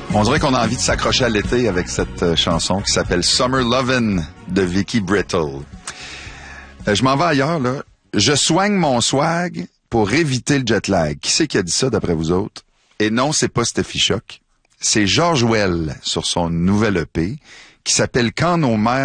On dirait qu'on a envie de s'accrocher à l'été avec cette chanson qui s'appelle Summer Lovin' de Vicky Brittle. Je m'en vais ailleurs, là. Je soigne mon swag pour éviter le jet lag. Qui c'est qui a dit ça d'après vous autres? Et non, c'est pas Steffi Choc. C'est George Well sur son nouvel EP qui s'appelle Quand nos mères